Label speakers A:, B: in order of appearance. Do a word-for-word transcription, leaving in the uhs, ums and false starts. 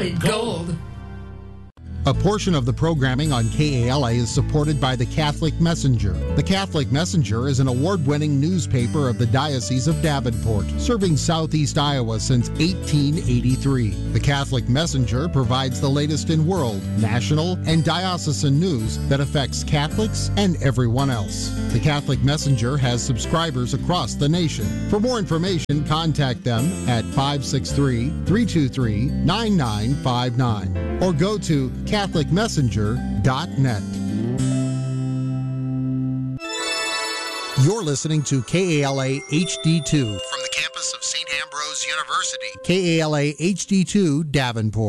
A: solid gold.
B: A portion of the programming on K A L A is supported by the Catholic Messenger. The Catholic Messenger is an award-winning newspaper of the Diocese of Davenport, serving southeast Iowa since eighteen eighty-three. The Catholic Messenger provides the latest in world, national, and diocesan news that affects Catholics and everyone else. The Catholic Messenger has subscribers across the nation. For more information, contact them at five six three, three two three, nine nine five nine or go to catholic messenger dot net. You're listening to K A L A H D two from the campus of Saint Ambrose University. K A L A H D two Davenport.